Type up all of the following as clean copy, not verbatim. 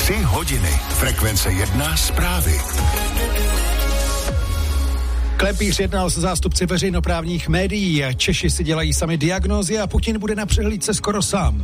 3 hodiny. Frekvence 1 zprávy. Klempíř jednal se zástupci veřejnoprávních médií. Češi si dělají sami diagnózy a Putin bude na přehlídce skoro sám.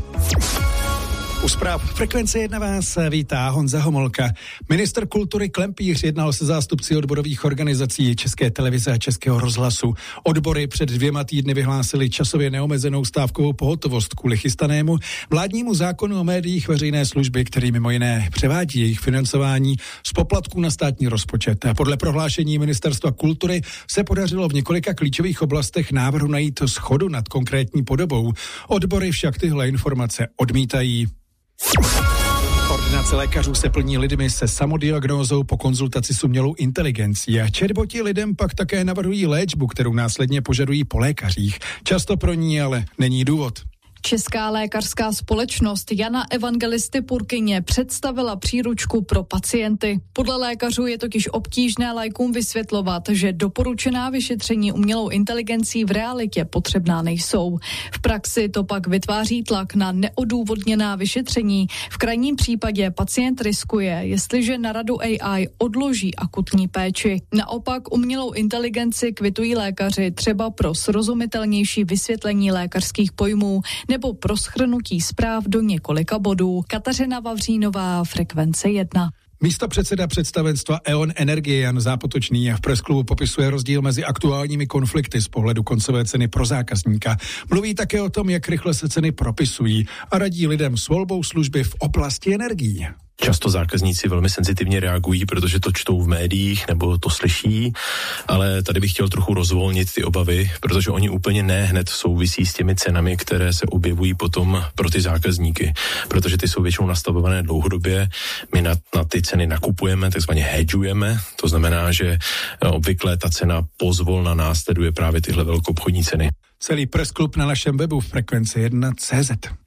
U zpráv Frekvence 1 vás vítá Honza Homolka. Ministr kultury Klempíř jednal se zástupci odborových organizací České televize a Českého rozhlasu. Odbory před 2 týdny vyhlásili časově neomezenou stávkovou pohotovost kvůli chystanému vládnímu zákonu o médiích veřejné služby, který mimo jiné převádí jejich financování z poplatků na státní rozpočet. Podle prohlášení Ministerstva kultury se podařilo v několika klíčových oblastech návrhu najít shodu nad konkrétní podobou. Odbory však tyhle informace odmítají. Ordinace lékařů se plní lidmi se samodiagnózou po konzultaci s umělou inteligencí a chatboti lidem pak také navrhují léčbu, kterou následně požadují po lékařích. Často pro ní ale není důvod. Česká lékařská společnost Jana Evangelisty Purkyně představila příručku pro pacienty. Podle lékařů je totiž obtížné laikům vysvětlovat, že doporučená vyšetření umělou inteligencí v realitě potřebná nejsou. V praxi to pak vytváří tlak na neodůvodněná vyšetření. V krajním případě pacient riskuje, jestliže na radu AI odloží akutní péči. Naopak umělou inteligenci kvitují lékaři třeba pro srozumitelnější vysvětlení lékařských pojmů nebo pro shrnutí zpráv do několika bodů. Kateřina Vavřínová, Frekvence 1. Místopředseda představenstva E.ON Energie Jan Zápotočný v presklubu popisuje rozdíl mezi aktuálními konflikty z pohledu koncové ceny pro zákazníka. Mluví také o tom, jak rychle se ceny propisují a radí lidem s volbou služby v oblasti energií. Často zákazníci velmi senzitivně reagují, protože to čtou v médiích nebo to slyší, ale tady bych chtěl trochu rozvolnit ty obavy, protože oni úplně ne hned souvisí s těmi cenami, které se objevují potom pro ty zákazníky, protože ty jsou většinou nastavované dlouhodobě. My na ty ceny nakupujeme, takzvaně hedžujeme, to znamená, že obvykle ta cena pozvolna následuje právě tyhle velkoobchodní ceny. Celý pressklub na našem webu Frekvence1.cz.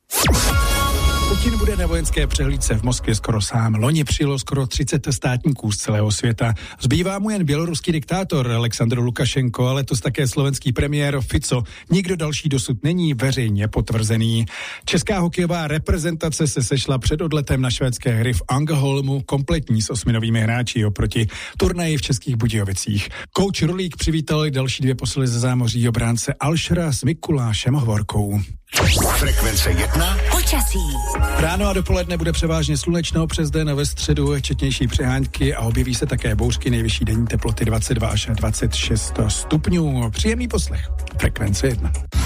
Putin bude na vojenské přehlídce v Moskvě skoro sám. Loni přijelo skoro 30 státníků z celého světa. Zbývá mu jen běloruský diktátor Alexandr Lukašenko, ale letos také slovenský premiér Fico. Nikdo další dosud není veřejně potvrzený. Česká hokejová reprezentace se sešla před odletem na švédské hry v Ängelholmu kompletní s 8 novými hráči oproti turnaji v Českých Budějovicích. Kouč Rulík přivítal i další 2 posily ze zámoří, obránce Alšera s Mikulášem Hovorkou. Frekvence 1. Počasí. Ráno a dopoledne bude převážně slunečno, přes den a ve středu četnější přehánky a objeví se také bouřky, nejvyšší denní teploty 22 až 26 stupňů. Příjemný poslech. Frekvence 1.